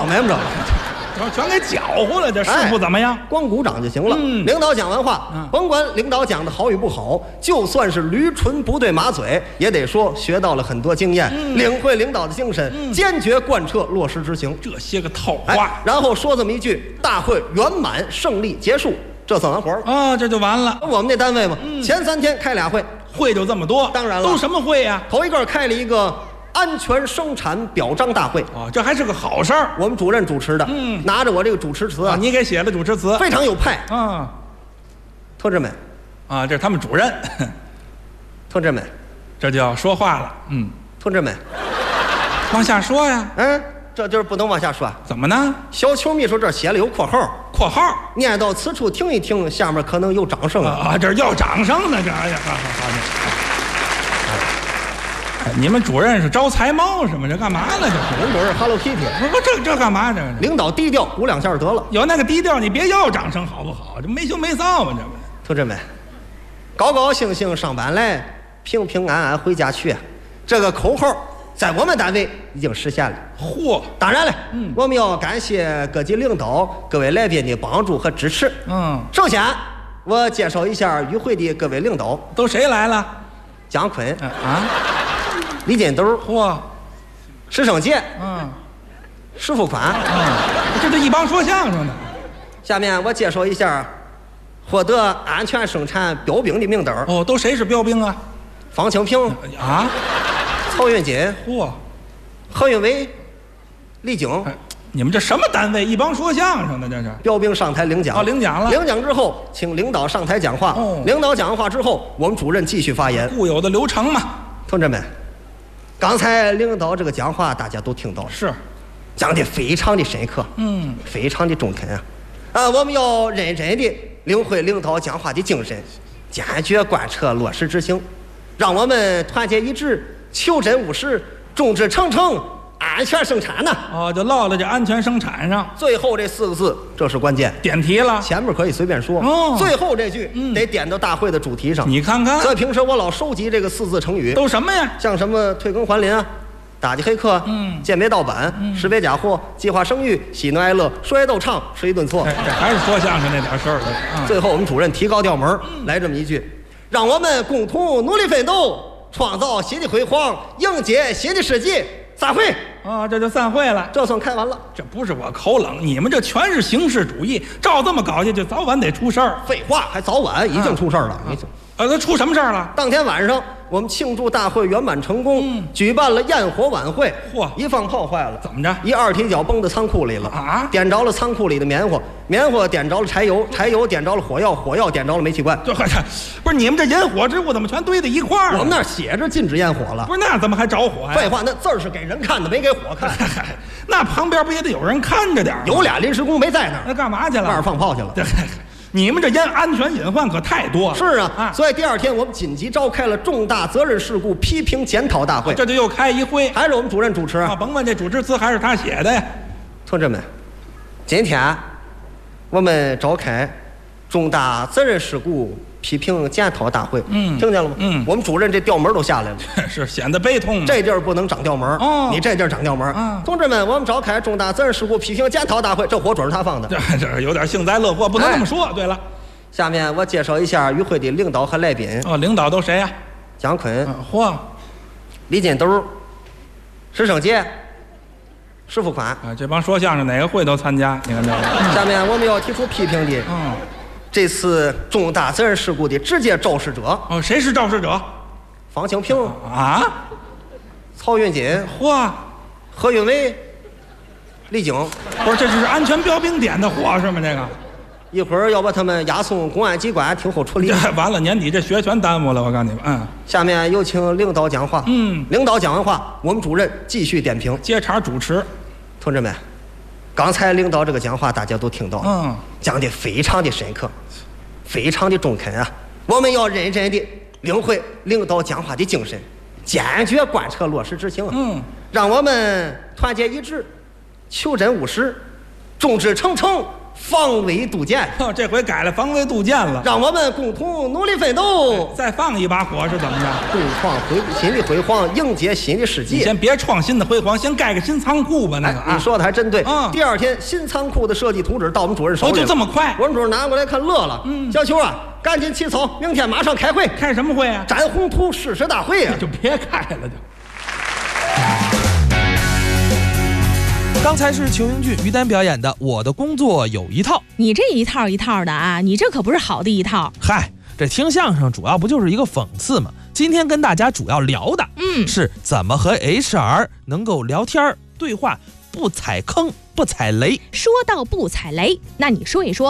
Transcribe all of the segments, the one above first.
没着。 全给搅和了，这师傅怎么样？ 光鼓掌就行了。领导讲完话，甭管领导讲的好与不好，就算是驴唇不对马嘴，也得说学到了很多经验，领会领导的精神，坚决贯彻落实执行。 这些个套话， 然后说这么一句：大会圆满胜利结束，这算完活了啊，这就完了。 我们那单位嘛，前3天开俩会， 会就这么多。 当然了， 都什么会呀？ 头一个开了一个安全生产表彰大会啊，这还是个好事儿。 我们主任主持的，拿着我这个主持词啊， 你给写的主持词， 非常有派啊。 同志们， 啊，这是他们主任。 同志们， 这就要说话了。 同志们， 往下说呀。 这就是不能往下说。怎么呢？ 小邱秘书这写了有括号， 括号念到此处停一停，下面可能有掌声啊，这要掌声呢，这哎呀，好。你们主任是招财猫是吗？这干嘛呢？ 我们主任 Hello Kitty。 不，这干嘛？这领导低调，鼓2下得了。 有那个低调，你别要掌声好不好？这没羞没臊嘛，这不。 同志们，高高兴兴上班来，平平安安回家去。这个口号在我们单位已经实现了。 嚯！ 当然了，我们要感谢各级领导、各位来宾的帮助和支持。首先我介绍一下与会的各位领导。 都谁来了？ 姜昆李金斗，石胜杰，石富宽， 这一帮说相声的。 下面我介绍一下获得安全生产标兵的名单。 都谁是标兵啊？ 方清平曹云锦，何云伟，李菁。 你们这什么单位？一帮说相声的，这是标兵上台领奖。 领奖了。 领奖之后，请领导上台讲话。领导讲完话之后，我们主任继续发言。 固有的流程嘛。 同志们，刚才领导这个讲话大家都听到了， 是讲的非常的深刻，非常的中肯啊！我们要认真的领会领导讲话的精神，坚决贯彻落实执行，让我们团结一致，求真务实，众志成城，安全生产呢。 就落了这安全生产上， 最后这4个字这是关键， 点题了。 前面可以随便说，最后这句得点到大会的主题上。 你看看， 所以平时我老收集这个4字成语， 都什么呀？ 像什么退耕还林啊，打击黑客，鉴别盗版，识别假货，计划生育，喜怒哀乐，说一逗唱，吃一顿错。 这还是说相声那点事儿了。 最后我们主任提高调门，来这么一句：让我们共同努力奋斗，创造新的辉煌，迎接新的世纪。散会这就散会了， 这算开完了。 这不是我口冷，你们这全是形式主义，照这么搞下去，早晚得出事儿。 废话，还早晚已经出事儿了。 那出什么事儿了？ 当天晚上，我们庆祝大会圆满成功，举办了焰火晚会。一放炮坏了， 怎么着？ 一2踢脚崩到仓库里了点着了仓库里的棉花，棉花点着了柴油，柴油点着了火药，火药点着了煤气罐。 不是你们这引火之物怎么全堆在一块儿？ 我们那儿写着禁止焰火了。 不是那怎么还着火呀？ 废话，那字儿是给人看的，没给火看。 那旁边不也得有人看着点？ 有俩临时工没在那儿， 那干嘛去了？ 外边放炮去了。 你们这安全隐患可太多了。 是啊，所以第2天我们紧急召开了重大责任事故批评检讨大会。 这就又开一会， 还是我们主任主持甭问这主持词还是他写的呀。 同志们，今天我们召开重大责任事故批评检讨大会，听见了吗？我们主任这调门都下来了， 是显得悲痛。 这地儿不能长调门，你这地儿长调门。同志们，我们召开重大责任事故批评检讨大会，这火准是他放的， 这有点幸灾乐祸，不能这么说。对了， 下面我介绍一下与会的领导和来宾。 领导都谁呀？ 姜昆，李金斗，石胜杰，石富宽。 这帮说相声哪个会都参加，你看这个。 下面我们要提出批评的，这次重大责任事故的直接肇事者。 谁是肇事者？ 方清平曹云锦，何云伟，李菁。 不是，这是安全标兵点的火是吗？这个一会儿要把他们押送公安机关听候处理。 完了，年底这学全耽误了，我告诉你们。 下面有请领导讲话。领导讲完话，我们主任继续点评， 接茬主持。 同志们，刚才领导这个讲话大家都听到了，讲的非常的深刻，非常的中肯啊！我们要认真的领会领导讲话的精神，坚决贯彻落实执行。让我们团结一致，求真务实，众志成城， 防微杜渐。 这回改了防微杜渐了， 让我们共同努力奋斗， 再放一把火是怎么样？ 共创新的辉煌，迎接新的世纪。 你先别创新的辉煌，先盖个新仓库吧。那个你说的还真对。 嗯， 第2天新仓库的设计图纸到我们主任手里。 就这么快？ 我们主任拿过来看乐了。小邱啊，赶紧起草，明天马上开会。 开什么会啊？ 展宏图誓师大会啊！ 就别开了就。 刚才是裘英俊、于丹表演的《我的工作有一套》。 你这一套一套的啊，你这可不是好的一套。 嗨，这听相声主要不就是一个讽刺吗？今天跟大家主要聊的，是怎么和 HR 能够聊天对话，不踩坑不踩雷。 说到不踩雷，那你说一说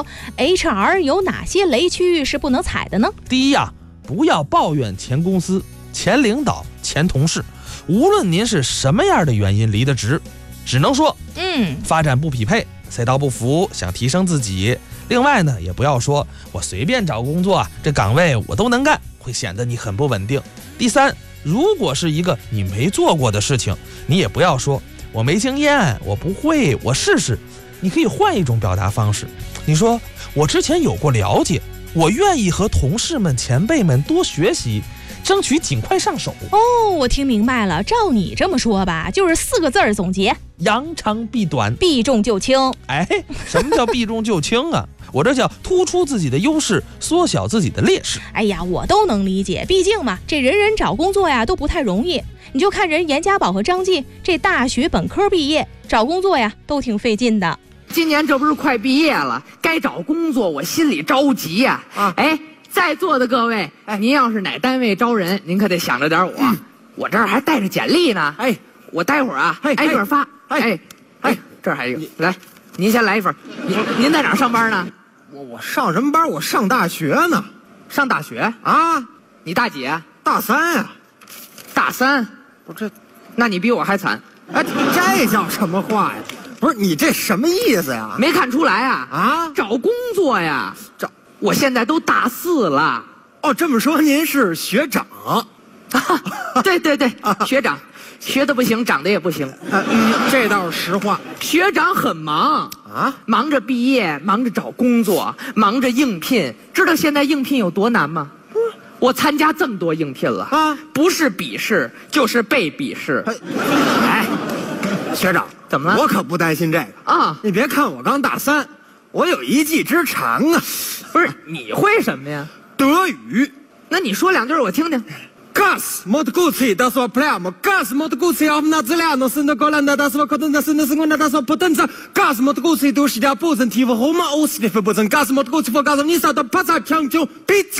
HR 有哪些雷区是不能踩的呢？ 第一啊，不要抱怨前公司、前领导、前同事，无论您是什么样的原因离的职，只能说发展不匹配，赛道不符，想提升自己。另外呢，也不要说我随便找工作啊，这岗位我都能干，会显得你很不稳定。第三，如果是一个你没做过的事情，你也不要说我没经验，我不会，我试试。你可以换一种表达方式，你说我之前有过了解，我愿意和同事们前辈们多学习，争取尽快上手。 哦，我听明白了，照你这么说吧，就是4个字总结： 扬长避短， 避重就轻。 哎，什么叫避重就轻啊？我这叫突出自己的优势，缩小自己的劣势。 哎呀，我都能理解，毕竟嘛，这人人找工作呀都不太容易。你就看人严家宝和张晋，这大学本科毕业，找工作呀都挺费劲的。 今年这不是快毕业了，该找工作，我心里着急呀！哎，在座的各位，您要是哪单位招人，您可得想着点我。我这儿还带着简历呢。我待会儿啊，挨个发。这儿还有，来，您先来一份。您在哪儿上班呢？ 我上什么班？我上大学呢。 上大学啊？ 你大几啊？ 大3啊。 大3？ 不是， 那你比我还惨。 哎，这叫什么话呀？不是你这什么意思呀？ 没看出来啊？ 啊？ 找工作呀？我现在都大4了。 哦，这么说您是学长？ 对，学长，学的不行，长得也不行。 这倒是实话。 学长很忙啊， 忙着毕业，忙着找工作，忙着应聘。知道现在应聘有多难吗？我参加这么多应聘了啊，不是笔试就是被鄙视。 哎，学长， 怎么了？ 我可不担心这个啊！ 你别看我刚大3，我有一技之长啊。 不是，你会什么呀？ 德语。 那你说2句我听听。 Gas motoguci da sua plamo, gas motoguci obnaziliano se nagolanda da sua codenza se nasconda da sua potenza, gas motoguci duši da pozitiva Roma osli fe pozan, gas motoguci for gas nisa da pizza chancho pizza。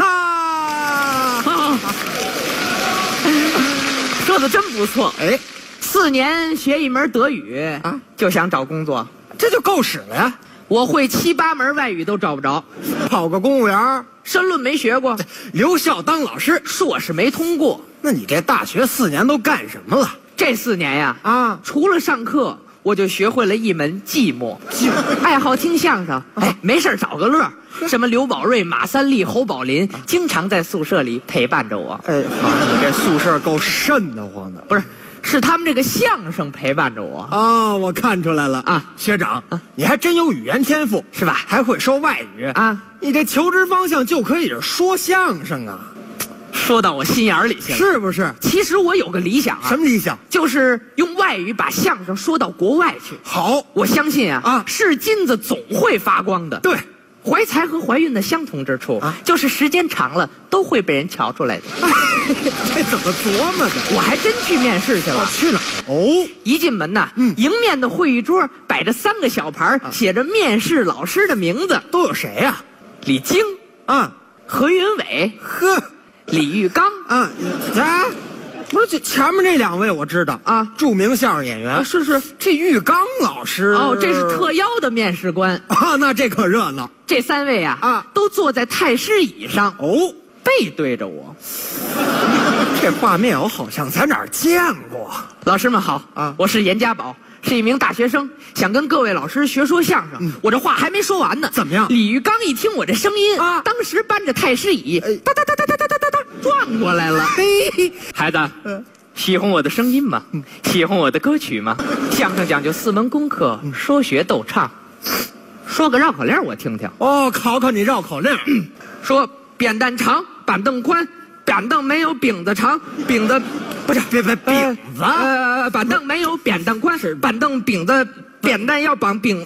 说的真不错。 哎 ，4年学一门德语啊，就想找工作， 这就够使了呀。 我会7、8门外语都找不着， 跑个公务员， 申论没学过， 留校当老师， 硕士没通过。 那你这大学4年都干什么了？ 这4年呀，除了上课，我就学会了一门寂寞。爱好听相声，没事找个乐。什么刘宝瑞、马三立、侯宝林，经常在宿舍里陪伴着我。 哎，你这宿舍够瘆得慌的。 不是，是他们这个相声陪伴着我啊！我看出来了啊，学长，你还真有语言天赋是吧？ 还会说外语啊！你这求职方向就可以是说相声啊！ 说到我心眼里去了， 是不是？ 其实我有个理想啊。 什么理想？ 就是用外语把相声说到国外去。 好， 我相信啊，是金子总会发光的。 对。 怀才和怀孕的相同之处就是时间长了都会被人瞧出来的。 这怎么琢磨的？ 我还真去面试去了。 去哪儿？哦， 一进门呐，迎面的会议桌摆着3个小牌，写着面试老师的名字， 都有谁呀？ 李菁何云伟，李玉刚不是，这前面这2位我知道啊，著名相声演员。 是， 这玉刚老师这是特邀的面试官啊，那这可热闹。 这3位都坐在太师椅上背对着我。 这画面我好像在哪儿见过。 老师们好我是严家宝，是一名大学生，想跟各位老师学说相声。我这话还没说完呢， 怎么样？ 李玉刚一听我这声音当时搬着太师椅哒哒哒哒哒哒哒哒转过来了。孩子，喜欢我的声音吗？喜欢我的歌曲吗？相声讲究4门功课，说学逗唱。 说个绕口令我听听。 哦，考考你绕口令。 说扁担长，板凳宽，板凳没有饼子长，饼子不是饼子。 板凳没有扁担宽，板凳饼子扁担要绑饼。